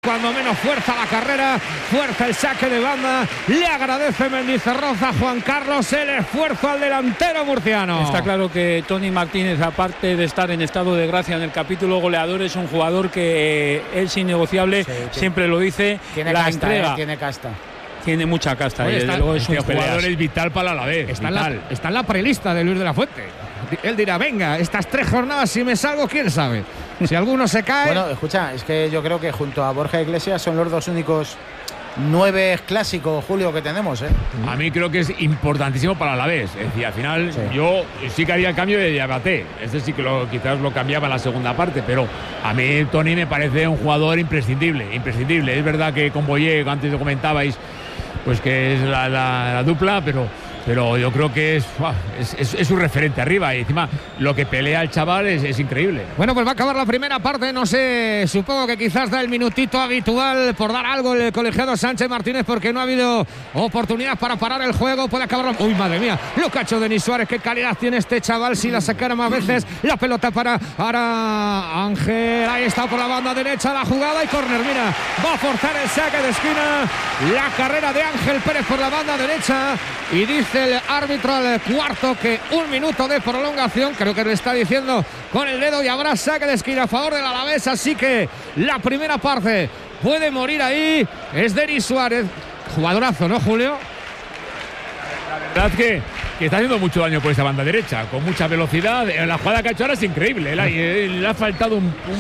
cuando menos fuerza la carrera, fuerza el saque de banda. Le agradece Mendizorroza a Juan Carlos el esfuerzo al delantero murciano. Está claro que Toni Martínez, aparte de estar en estado de gracia en el capítulo goleador, es un jugador que es innegociable, siempre lo dice. Tiene la casta, entrega. tiene casta. Tiene mucha casta. Oye, y desde luego es un jugador es vital para la vez. Está en la prelista de Luis de la Fuente. Él dirá, venga, estas 3 jornadas si me salgo, quién sabe. Si alguno se cae... Bueno, escucha, es que yo creo que junto a Borja Iglesias son los 2 únicos 9 clásicos, Julio, que tenemos, ¿eh? A mí creo que es importantísimo para la vez. Es decir, al final yo sí que haría el cambio de Diabaté. Este sí que quizás lo cambiaba en la segunda parte, pero a mí Toni me parece un jugador imprescindible. Es verdad que con Boyé, antes lo comentabais, pues que es la dupla, pero yo creo que es su referente arriba, y encima lo que pelea el chaval es increíble. Bueno, pues va a acabar la primera parte, no sé, supongo que quizás da el minutito habitual por dar algo el colegiado Sánchez Martínez, porque no ha habido oportunidad para parar el juego. Puede acabar. Uy, madre mía, lo cacho Denis Suárez, qué calidad tiene este chaval, si la sacara más veces. La pelota para ahora Ángel, ahí está por la banda derecha la jugada y córner, mira, va a forzar el saque de esquina, la carrera de Ángel Pérez por la banda derecha, y dice el árbitro al cuarto que 1 minuto de prolongación, creo que lo está diciendo con el dedo, y habrá saque de esquina a favor del Alavés, así que la primera parte puede morir ahí. Es Denis Suárez, jugadorazo, ¿no, Julio? La verdad que está haciendo mucho daño por esa banda derecha, con mucha velocidad. La jugada que ha hecho ahora es increíble. Le ha faltado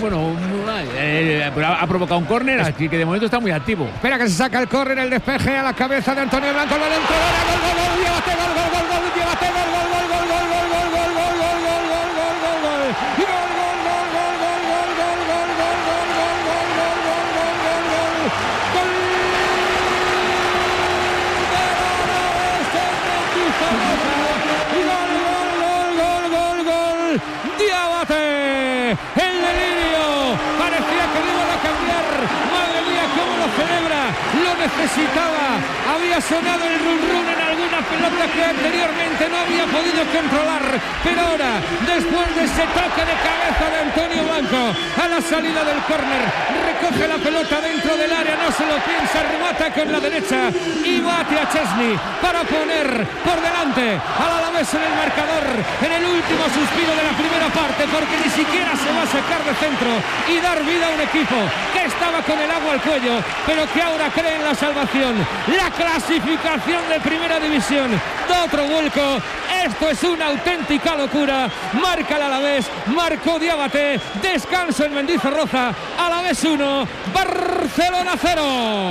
ha provocado un córner, así que de momento está muy activo. Espera que se saca el córner, el despeje a la cabeza de Antonio Blanco, el dentro, gol, llévate, gol, llévate, Diabaté, el delirio, parecía que lo iba a cambiar, madre mía cómo lo celebra, lo necesitaba, había sonado el run run en alguna pelota que anteriormente no había podido controlar, pero ahora, después de ese toque de cabeza de Antonio Blanco a la salida del córner, recoge la pelota dentro del área, no se lo piensa, remata con la derecha y bate a Chesney para poner por delante al Alavés en el marcador en el último suspiro de la primera parte, porque ni siquiera se va a sacar de centro y dar vida a un equipo que estaba con el agua al cuello, pero que ahora cree en la salvación. La clasificación de primera división da otro vuelco. Esto es una auténtica locura. Marca el Alavés, marcó Diabaté, descanso en Mendizorroza. Alavés 1, Barcelona 0.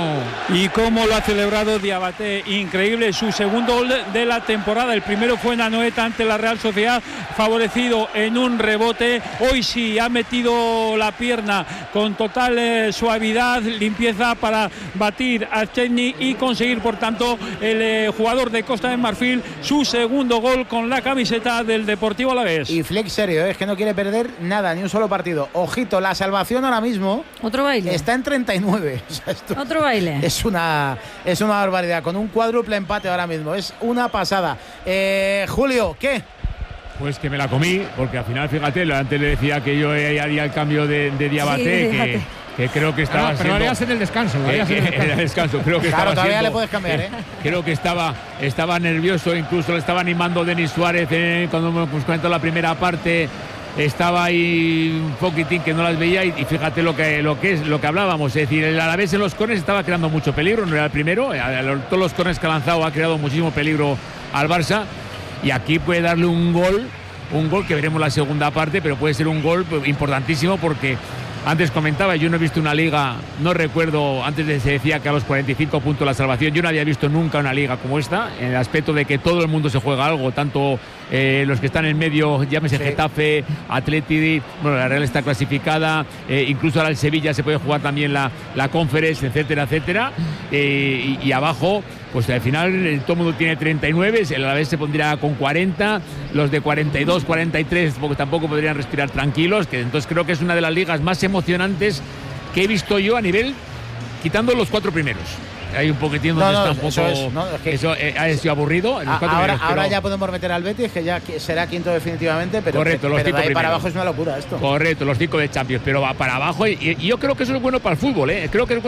Y cómo lo ha celebrado Diabaté, increíble, su segundo gol de la temporada. El primero fue en Anoeta ante la Real Sociedad, favorecido en un rebote. Hoy sí ha metido la pierna con total suavidad, limpieza para batir a Chesney y conseguir, por tanto, el jugador de Costa de Marfil su segundo gol con la camiseta del Deportivo Alavés. Y Fleck serio, es que no quiere perder nada, ni un solo partido. Ojito, la salvación ahora mismo otro baile está en 39. O sea, otro baile. Es una barbaridad, con un cuádruple empate ahora mismo, es una pasada. Julio, ¿qué? Pues que me la comí, porque al final, fíjate, antes le decía que yo haría el cambio de Diabaté, que creo que estaba pero lo harías en el descanso. Creo que claro, todavía le puedes cambiar, Creo que estaba nervioso, incluso le estaba animando Denis Suárez cuando me comentó la primera parte. Estaba ahí un poquitín que no las veía, y fíjate lo que hablábamos, es decir, el Alavés en los córneres estaba creando mucho peligro, no era el primero, todos los córneres que ha lanzado ha creado muchísimo peligro al Barça, y aquí puede darle un gol que veremos la segunda parte, pero puede ser un gol importantísimo, porque antes comentaba, yo no he visto una liga, no recuerdo, antes se decía que a los 45 puntos la salvación, yo no había visto nunca una liga como esta, en el aspecto de que todo el mundo se juega algo, tanto los que están en medio, llámese Getafe, Atleti, bueno, la Real está clasificada, incluso ahora el Sevilla se puede jugar también la Conference, etcétera, etcétera, y abajo, pues al final todo el mundo tiene 39, el Alavés se pondría con 40, los de 42, 43 porque tampoco podrían respirar tranquilos, que entonces creo que es una de las ligas más emocionantes que he visto yo a nivel, quitando los 4 primeros. Hay un poquitín donde está un poco. Eso ha sido aburrido. Ahora ya podemos meter al Betis, que ya será quinto definitivamente, pero, correcto, los pero de ahí primeros. Para abajo es una locura esto. Correcto, los 5 de Champions, pero va para abajo, y yo creo que eso es bueno para el fútbol, Creo que